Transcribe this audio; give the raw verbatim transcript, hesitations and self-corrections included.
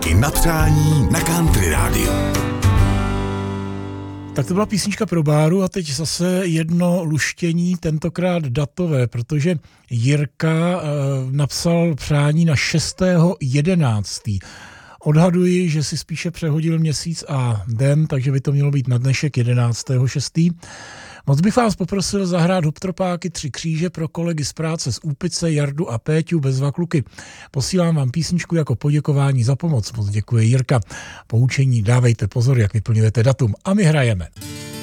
i na přání na Country rádiu. Tak to byla písnička pro Báru a teď zase jedno luštění, tentokrát datové, protože Jirka e, napsal přání na šestého jedenáctého Odhaduji, že si spíše přehodil měsíc a den, takže by to mělo být na dnešek jedenáctého šestého Moc bych vás poprosil zahrát Hoptropáky Tři kříže pro kolegy z práce z Úpice, Jardu a Péťu bez Vakluky. Posílám vám písničku jako poděkování za pomoc. Moc děkuje Jirka. Poučení dávejte pozor, jak vyplňujete datum. A my hrajeme.